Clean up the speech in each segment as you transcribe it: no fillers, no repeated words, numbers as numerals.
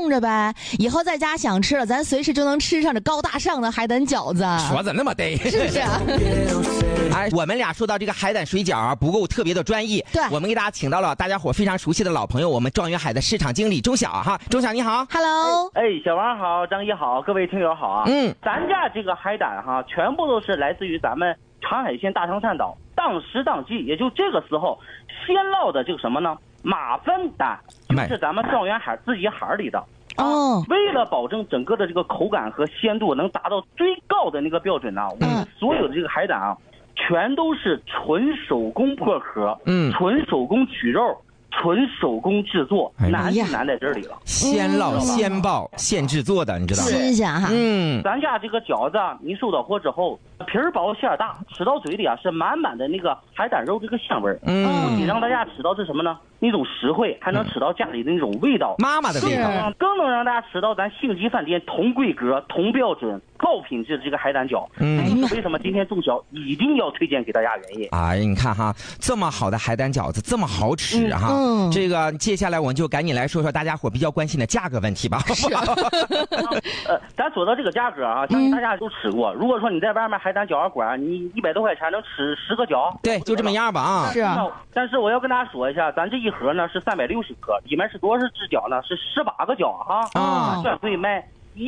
供着呗。以后在家想吃了，咱随时就能吃上这高大上的海胆饺子。 说怎么那么对？ 是不是？ 哎，我们俩说到这个海胆水饺啊，不够特别的专业。 对， 我们给大家请到了大家伙非常熟悉的老朋友，我们状元海的市场经理钟晓哈。钟晓你好 ，Hello。 小王好，张一好，各位听友好啊。咱家这个海胆哈，全部都是来自于咱们长海县大长滩岛，当时当季，也就这个时候先捞的这个什么呢？马粪胆，就是咱们状元海自己海里的。 哦， 为了保证整个的这个口感和鲜度能达到最高的那个标准呢，我们所有的这个海胆啊，全都是纯手工破壳，纯手工取肉，纯手工制作，难就难在这里了。 现捞现爆现制作的，你知道吗？ 新鲜哈。 咱家这个饺子，您收到货之后，皮儿薄馅儿大，吃到嘴里啊是满满的那个海胆肉这个香味儿。不仅让大家吃到是什么呢？那种实惠，还能吃到家里的那种味道， 妈妈的味道， 更能让大家吃到咱星级饭店同规格、同标准、高品质的这个海胆饺。为什么今天钟晓一定要推荐给大家原因？ 哎，你看哈，这么好的海胆饺子，这么好吃哈。这个接下来我们就赶紧来说说大家伙比较关心的价格问题吧。 是。 咱说到这个价格啊，相信大家都吃过。如果说你在外面海胆饺子馆，你100多块钱能吃10个饺。 对，就这么样吧啊。 是啊。 但是我要跟大家说一下，咱这一盒呢是360克，里面是多少只饺呢？是18个饺哈。专柜卖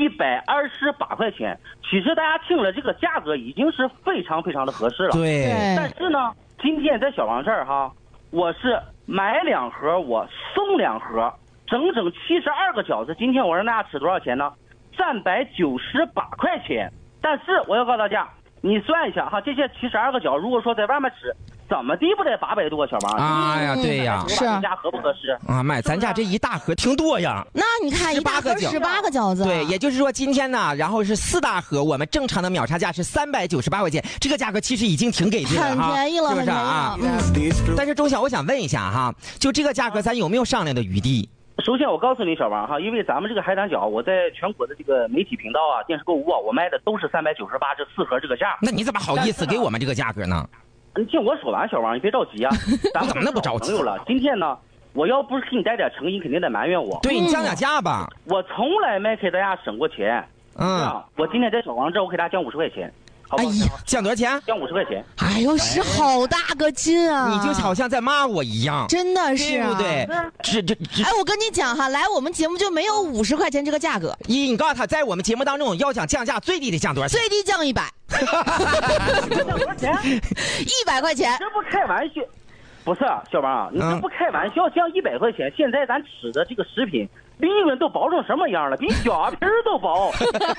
128块钱。其实大家听了这个价格已经是非常非常的合适了。 对。 但是呢，今天在小王这儿哈，我是买2盒我送2盒，整整72个饺子。今天我让大家吃多少钱呢？398块钱。但是我要告诉大家，你算一下哈，这些72个饺，如果说在外面吃，怎么地不得800多？小王。 哎呀，对呀， 是咱家合不合适啊？卖咱家这一大盒挺多呀。 那你看18个饺子。 对，也就是说今天呢，然后是4大盒，我们正常的秒杀价是398块钱，这个价格其实已经挺给力了哈， 很便宜了， 是不是啊？但是钟晓，我想问一下哈，就这个价格咱有没有商量的余地？ 首先我告诉你小王哈，因为咱们这个海胆饺，我在全国的这个媒体频道啊、电视购物啊，我卖的都是398这4盒这个价。 那你怎么好意思给我们这个价格呢？ 你听我说完，小王，你别着急啊。咱们怎么那么着急了？今天呢，我要不是给你带点诚意，肯定得埋怨我。 对，你降价吧。 我从来没给大家省过钱。我今天在小王这儿，我给大家降50块钱。 哎呀，降多少钱？ 降50块钱。 哎呦，是好大个劲啊！ 你就好像在骂我一样， 真的是， 对不对？ 哎，我跟你讲哈，来我们节目就没有50块钱这个价格。 你告诉他，在我们节目当中要想降价，最低得降多少钱？ 最低降100。 降多少钱 ？100块钱。 这不开玩笑。不是小王，你这不开玩笑，降100块钱。现在咱吃的这个食品利润都薄成什么样了？比饺皮儿都薄。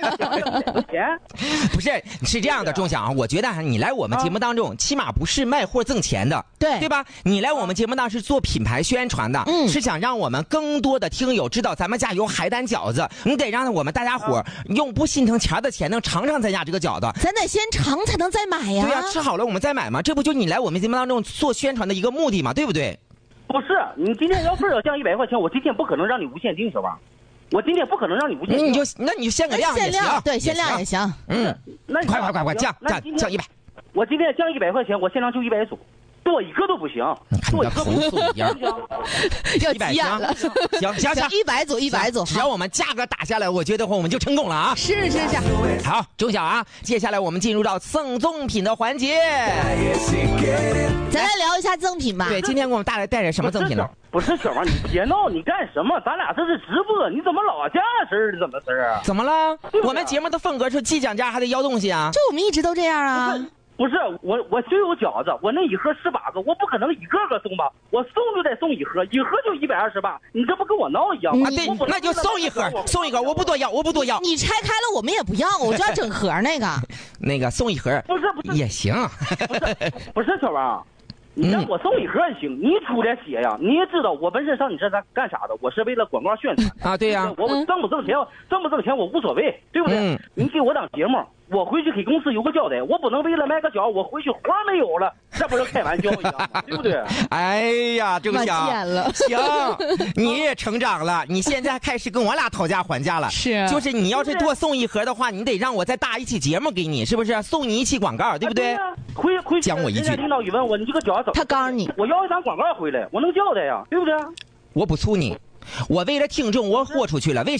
不是，是这样的，钟晓啊，我觉得你来我们节目当中，起码不是卖货挣钱的，对吧？你来我们节目当中是做品牌宣传的，是想让我们更多的听友知道咱们家有海胆饺子，你得让我们大家伙用不心疼钱的钱能尝尝咱家这个饺子， 咱得先尝才能再买呀。 对呀，吃好了我们再买嘛，这不就你来我们节目当中做宣传的一个目的嘛，对不对？ 不是，你今天要降100块钱，我今天不可能让你无限定，小王。我今天不可能让你无限定。 那你就限个量也行， 对，限量也行。 那快降100。 我今天降100块钱，我现场就100组，多一个都不行。 多一个不行， 要急眼了。 行 ，100组， 只要我们价格打下来，我觉得我们就成功了啊！ 是。 好，钟晓啊，接下来我们进入到赠赠品的环节。 咱来聊一下赠品吧。 对，今天给我们带来什么赠品呢？ 不是小王，你别闹，你干什么？咱俩这是直播，你怎么老架势？怎么事儿啊？ 怎么了？我们节目的风格是既讲价还得要东西啊。 这我们一直都这样啊。 不是我就有饺子，我那一盒18个，我不可能一个个送吧？我送就得送一盒，一盒就128，你这不跟我闹一样吗？ 对，那就送一盒，我不多要。 你拆开了我们也不要，我就要整盒那个。 那个送一盒不是也行。 不是小王。你让我送一盒也行，你出点血呀！你也知道我本身上你这干啥的？我是为了广告宣传啊，对呀。 我挣不挣钱我无所谓，对不对？你给我当节目，我回去给公司有个交代，我不能为了卖个饺，我回去活没有了，这不是开玩笑一样吗？对不对？ 哎呀，这个小行，你也成长了，你现在开始跟我俩讨价还价了。 是， 就是你要是多送一盒的话，你得让我再搭一期节目给你，是不是？送你一期广告，对不对？ 回讲我一句， 领导一问我，你这个饺子怎么？ 他告诉你， 我要一张广告回来，我能交代呀，对不对？ 我不粗你，我为了听众我豁出去了，为